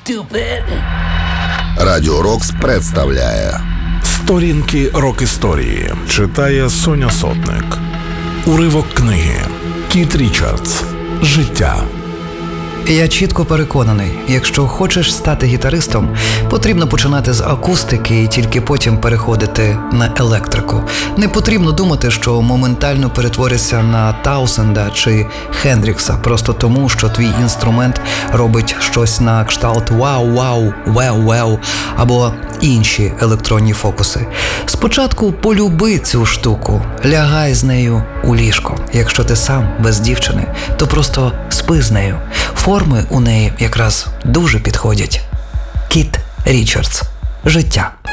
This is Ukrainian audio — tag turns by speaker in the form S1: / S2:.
S1: stupid.
S2: Радіо Рокс представляє
S3: Сторінки рок-історії. Читає Соня Сотник. Уривок книги. Кіт Річардс. Життя.
S4: Я чітко переконаний, якщо хочеш стати гітаристом, потрібно починати з акустики і тільки потім переходити на електрику. Не потрібно думати, що моментально перетворишся на Таусенда чи Хендрікса, просто тому, що твій інструмент робить щось на кшталт «вау-вау», «веу-веу» або інші електронні фокуси. Спочатку полюби цю штуку, лягай з нею у ліжко. Якщо ти сам без дівчини, то просто спи з нею. Форми у неї якраз дуже підходять. Кіт Річардс. Життя.